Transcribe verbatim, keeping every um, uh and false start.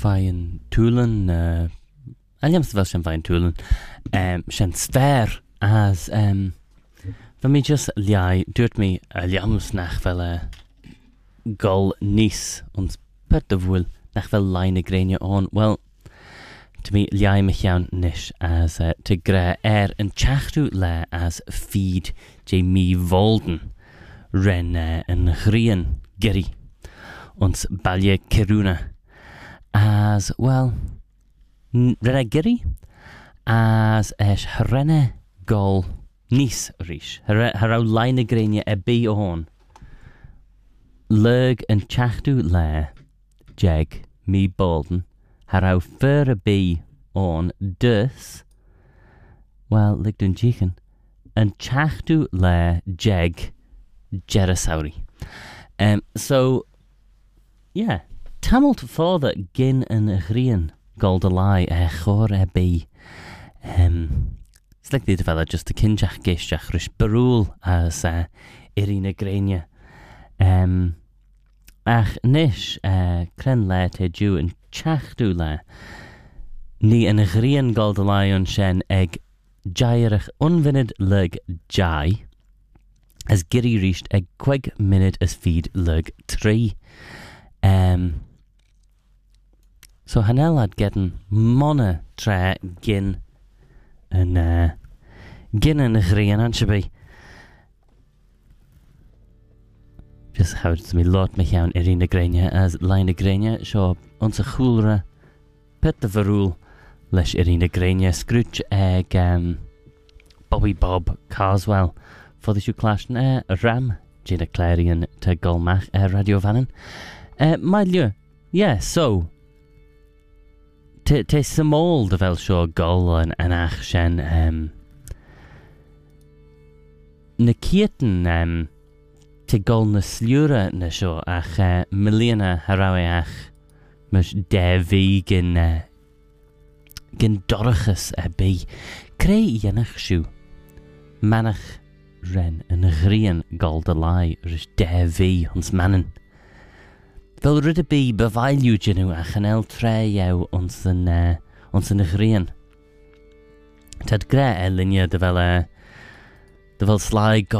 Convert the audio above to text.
Fein Tulen, uh, Aliams wel shen fein Tulen, um, shen sfer as, um, van me just liai, duurt me Aliams nach wel uh, gol nis, ons pet de woel, nach wel line grenia on, well, to me liai mich jaun nish as uh, te gra er en chachtu le as feed je mi volden, ren uh, en grien geri, ons balje keruna. As well, rena giri, as esh rena gol nis rish, harau line grenia e bi on. Lurg en chachtu le, jeg, mi bolden, harau fur bi on dus, well, ligdun jichen, en chachtu le, jeg, jerasauri. Um, so, yeah. Tamalt further gin and green gold lie a chor e bi. Um, it's like the fella just a kinjach gishach rish barul as uh, irina grenia. Um, ach nish uh, kren le te ju and chach du le. Ni an green gold lie on shen egg jairach unvinid lug jai. As giri reached a quick minute as feed lug tree. Um, So hanel had getting mona tra gin and uh, gin and green and should be just how it's me lot me down Irina Grenia as line Grenia so onze coolere pet the verrule lesh Irina Grenia scrooge egg um Bobby Bob Carswell for the shoe clash uh, Ram Gina Clarion to Golmach uh, Radio Vannon uh, my lieu yeah so Te te small de vel seo gol an ach shen um na kieten um te gol na slura na seo ach uh, miliona harawe ach mus devi gin uh, gin dorchus a bi creu yenach shu manach ren an grien gol de lai rys devi ons mannen. Fel ryd y bi befailiw gynnu a chanel tre yw ons yn uh, ons yn y grien. Tad gre e linia dy fel uh, dy fel slai